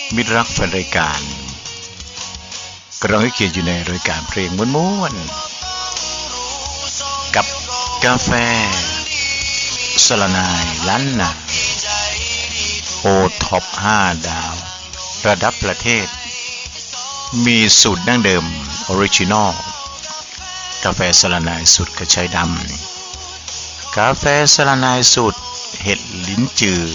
มิตรรักแฟนรายการกำลังให้เกียรติอยู่ในรายการเพลงม้วนๆกับกาแฟสลานายล้านนาโอท็อป5ดาวระดับประเทศมีสูตรดั้งเดิมออริจินอลกาแฟสลานายสูตรกระชายดำกาแฟสลานายสูตรเห็ดลิ้นจือ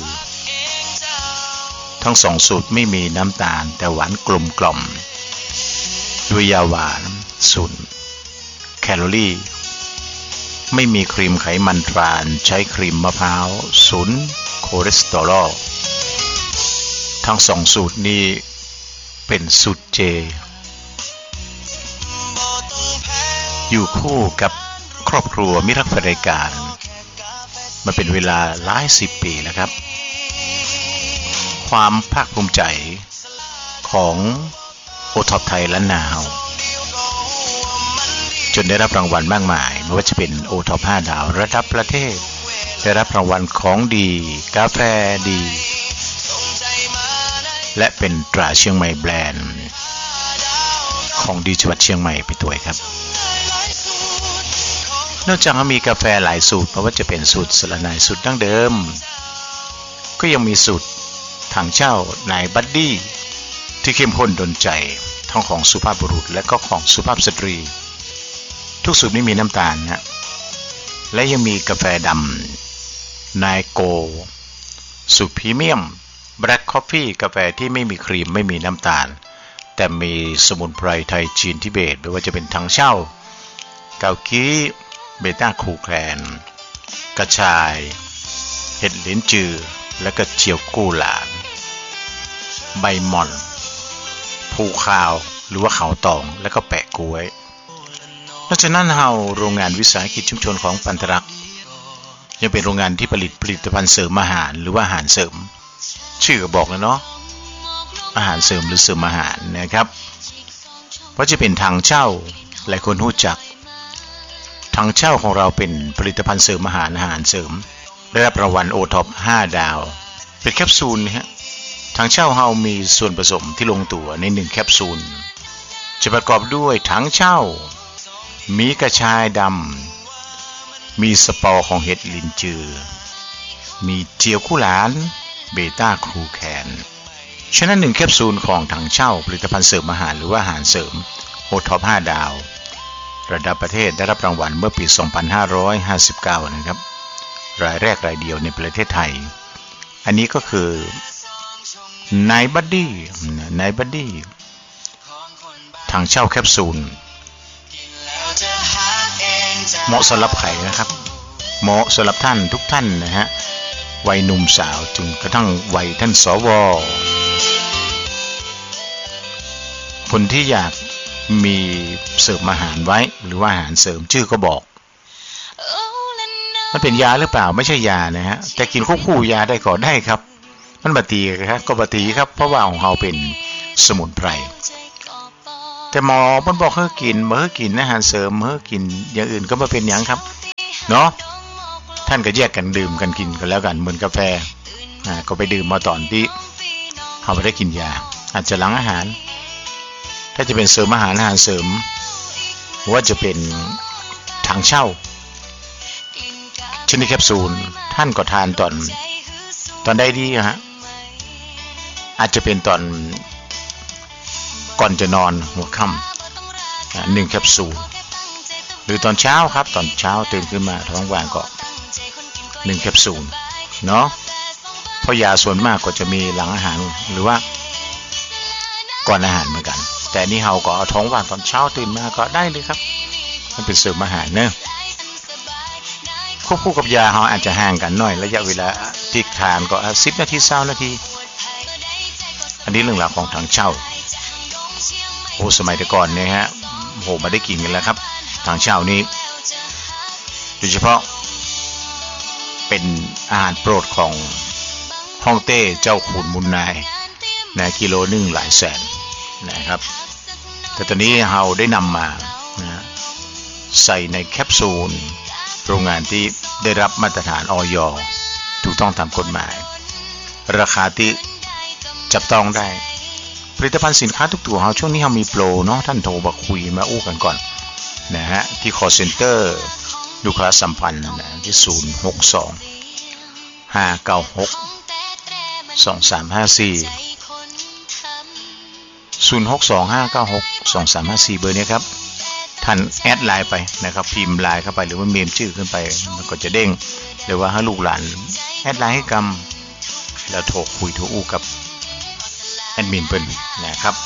ทั้งสองสูตรไม่มีน้ำตาลแต่หวานกลมกล่อมด้วยยาหวาน0แคลอรี่ไม่มีครีมไขมันทรานใช้ครีมมะพร้าว0คอเลสเตอรอลทั้งสองสูตรนี้เป็นสูตรเจอยู่คู่กับครอบครัวมิตรรักแฟนรายการมาเป็นเวลาหลาย10 ปีแล้วครับความภาคภูมิใจของโอท็อปไทยล้านนาจนได้รับรางวัลมากมายไม่ว่าจะเป็นโอท็อป5ดาวระดับประเทศได้รับรางวัลของดีกาแฟดีและเป็นตราเชียงใหม่แบรนด์ของดีจังหวัดเชียงใหม่ไปด้วยครับนอกจากมีกาแฟหลายสูตรไม่ว่าจะเป็นสูตรสลานายสูตรดั้งเดิมก็ยังมีสูตรถังเช่านายบัดดี้ที่เข้มข้นดลใจทั้งของสุภาพบุรุษและก็ของสุภาพสตรีทุกสูตรไม่มีน้ำตาลนะและยังมีกาแฟดำนายโกสูตรพรีเมียมแบล็คคอฟฟี่กาแฟที่ไม่มีครีมไม่มีน้ำตาลแต่มีสมุนไพรไทยจีนทิเบตไม่ว่าจะเป็นถังเช่าเกากี้เบต้าคูแคลนกระชายเห็ดลิ้นจือและก็เจียวกู้หลานใบหม่อนภูคาวหรือว่าเขาตองและก็แปะกล้วยนอกจากนั้นเฮาโรงงานวิสาหกิจชุมชนของปันธรักษ์ยังเป็นโรงงานที่ผลิตภัณฑ์เสริมอาหารหรือว่าอาหารเสริมชื่อก็บอกแล้วเนาะอาหารเสริมหรือเสริมอาหารนะครับเพราะจะเป็นทางเช่าหลายคนรู้จักทางเช่าของเราเป็นผลิตภัณฑ์เสริมอาหารเสริมได้รับรางวัลโอท็อป5ดาวเป็นแคปซูลนะฮะทางเช่าเฮามีส่วนผสมที่ลงตัวใน1แคปซูลจะประกอบด้วยถังเช่ามีกระชายดำมีสปอร์ของเห็ดลินจือมีเจียวคู่หลานเบต้าครูแคนฉะนั้น1แคปซูลของถังเช่าผลิตภัณฑ์เสริมอาหารหรือว่าอาหารเสริมโอท็อป5ดาวระดับประเทศได้รับรางวัลเมื่อปี2559นะครับรายแรกรายเดียวในประเทศไทยอันนี้ก็คือนายบัดดี้ถังเช่าแคปซูลเหมาะสำหรับใครนะครับเหมาะสำหรับท่านทุกท่านนะฮะวัยหนุ่มสาวจนกระทั่งวัยท่านสวคนที่อยากมีเสริมอาหารไว้หรือว่าอาหารเสริมชื่อก็บอกมันเป็นยาหรือเปล่าไม่ใช่ยานะฮะแต่กินควบคู่ยาได้ก็ได้ครับมันบาตีครับก็บาตีครับเพราะว่าของเราเป็นสมุนไพรแต่หมอมันบอกให้กินเมื่อกินอาหารเสริมเมื่อกินอย่างอื่นก็มาเป็นอย่างครับเนาะท่านก็แยกกันดื่มกันกินกันแล้วกันเหมือนกาแฟก็ไปดื่มมาตอนที่เราไม่ได้กินยาอาจจะหลังอาหารถ้าจะเป็นเสริมอาหารเสริมว่าจะเป็นถังเช่าชนิดแคปซูลท่านก็ทานตอนได้ดีฮะอาจจะเป็นตอนก่อนจะนอนหัวค่ำ1แคปซูลหรือตอนเช้าครับตอนเช้าตื่นขึ้นมาท้องว่างก็1แคปซูลเนาะเพราะยาส่วนมากก็จะมีหลังอาหารหรือว่าก่อนอาหารเหมือนกันแต่นี่เฮาก็เอาท้องว่างตอนเช้าตื่นมาก็ได้เลยครับมันเป็นเสริมอาหารเนอะควบคู่กับยาเฮาอาจจะห่างกันหน่อยระยะเวลาที่ทานก็10 นาที20 นาทีอันนี้เรื่องราวของถังเช่าโอ้สมัยแต่ก่อนเนี่ยฮะโหมาได้กินกันแล้วครับถังเช่านี้โดยเฉพาะเป็นอาหารโปรดของฮ่องเต้เจ้าขุนมุนนายนะกิโลนึงหลายแสนนะครับแต่ตอนนี้เราได้นำมานะใส่ในแคปซูลโรงงานที่ได้รับมาตรฐานอย.ถูกต้องตามกฎหมายราคาที่จับต้องได้ลิตภัณฑ์สินค้าทุกตัวเราช่วงนี้เรามีโปรเนาะท่านโทรมาคุยมาอู้กันก่อนนะฮะที่ call center ลูกค้าสัมพันธ์นะที่062-596-2354 เบอร์นี้ครับท่านแอดไลน์ไปนะครับพิมพ์ไลน์เข้าไปหรือว่าเมมชื่อขึ้นไปมันก็จะเด้งหรือว่าให้ลูกหลานแอดไลน์ให้กำแล้วโทรคุยโทรอู้กับแอดมินเพิ่นนะครับ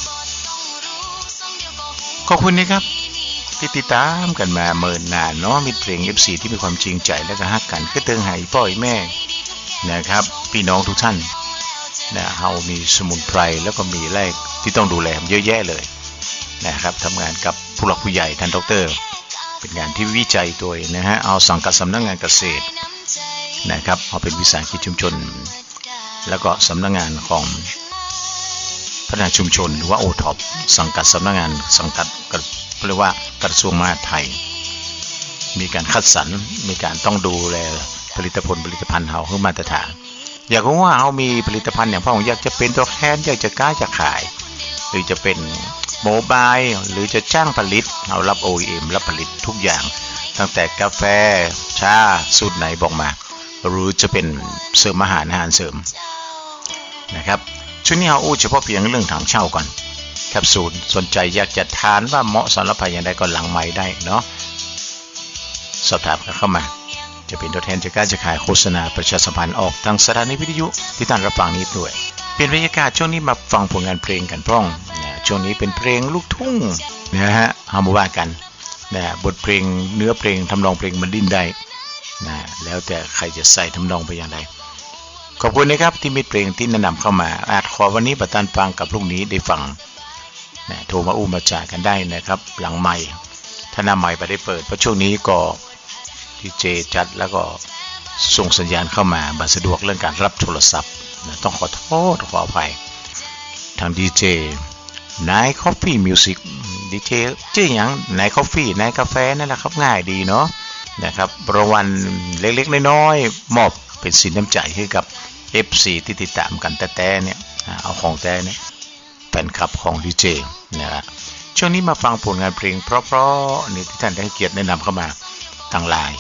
ขอบคุณนะครับที่ติดตามกันมาเมินนานเนาะมีเพลง FC ที่มีความจริงใจและก็ฮักกันคือเติงให้พ่อแม่นะครับพี่น้องทุกท่านนะเฮามีสมุนไพรแล้วก็มีแรกที่ต้องดูแลเยอะแยะเลยนะครับทำงานกับผู้หลักผู้ใหญ่ท่านดร.เป็นงานที่วิจัยตัวนะฮะเอาสังกัดสำนักงานเกษตรนะครับเอาเป็นวิสาหกิจชุมชนแล้วก็สำนักงานของพัฒนาชุมชนหรือว่าโอท็อปสังกัดสำนักงานสังกัดเรียกว่ากระทรวงมหาดไทยมีการคัดสรรมีการต้องดูแลผลิตภัณฑ์เฮาให้มาตรฐานอยากรู้ว่าเฮามีผลิตภัณฑ์อย่างพ่ออยากจะเป็นตัวแทนอยากจะกล้าจะขายหรือจะเป็นโมบายหรือจะจ้างผลิตเรารับ OEM รับผลิตทุกอย่างตั้งแต่กาแฟชาสูตรไหนบอกมาหรือจะเป็นเสริมอาหารเสริมนะครับช่วงนี้เราอู้เฉพาะเพียงเรื่องถังเช่าก่อนแคปซูลสนใจอยากจะทานว่าเหมาะสำหรับใครอย่างไรก็หลังไมค์ได้เนาะสอบถามกันเข้ามาจะเป็นตัวแทนจากการจะขายโฆษณาประชาสัมพันธ์ออกทางสถานีวิทยุที่ท่านรับฟังนี้ด้วยเป็นบรรยากาศช่วงนี้มาฟังผลงานเพลงกันพ้องช่วงนี้เป็นเพลงลูกทุ่งนะฮะเอามาว่ากันนะบทเพลงเนื้อเพลงทำนองเพลงมันดิ้นได้นะแล้วแต่ใครจะใส่ทำนองไปอย่างไรขอบคุณนะครับที่มีเพลงที่แนะนำเข้ามาอาจขอวันนี้ประทานฟังกับพรุ่งนี้ได้ฟังนะโทรมาอู้มาจ่ากันได้นะครับหลังไมค์ถ้าหน้าไมค์ไปได้เปิดเพราะช่วงนี้ก็ดีเจจัดแล้วก็ส่งสัญญาณเข้ามาบัดสะดวกเรื่องการรับโทรศัพท์นะต้องขอโทษขออภัยทางดีเจนายคอฟฟี่มิวสิกดีเจชื่ออย่างนายคอฟฟี่นายกาแฟนั่นแหละครับง่ายดีเนาะนะครับรางวัลเล็กๆน้อยๆมอบเป็นสินน้ำใจให้กับ FC ที่ติดตามกันแต่เนี่ยเอาของแต่เนี่ยแฟนคลับของดีเจนะฮะช่วงนี้มาฟังผลงานเพลงเพราะๆนี่ที่ท่านได้เกียรติแนะนำเข้ามาทางไลน์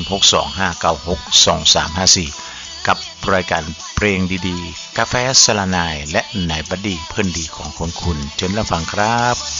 0625962354 กับรายการเพลงดีๆกาแฟสลานายและนายบัดดี้เพื่อนดีของคุณเชิญรับฟังครับ